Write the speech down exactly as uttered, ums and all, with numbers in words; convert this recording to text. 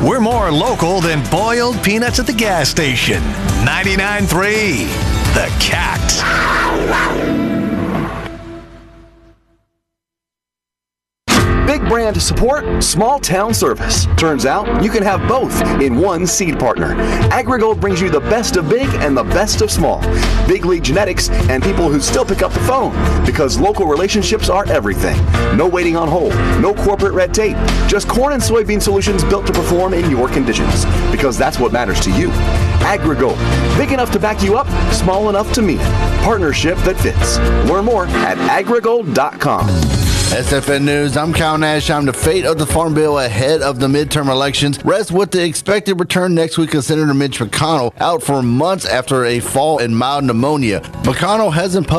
We're more local than boiled peanuts at the gas station. ninety-nine point three, The Cat. Big brand support, small town service. Turns out you can have both in one seed partner. AgriGold brings you the best of big and the best of small. Big league genetics and people who still pick up the phone, because local relationships are everything. No waiting on hold, no corporate red tape, just corn and soybean solutions built to perform in your conditions, because that's what matters to you. AgriGold, big enough to back you up, small enough to mean it. Partnership that fits. Learn more at agrigold dot com. S F N News, I'm Kyle Nash. I'm the fate of the Farm Bill ahead of the midterm elections rests with the expected return next week of Senator Mitch McConnell, out for months after a fall in mild pneumonia. McConnell hasn't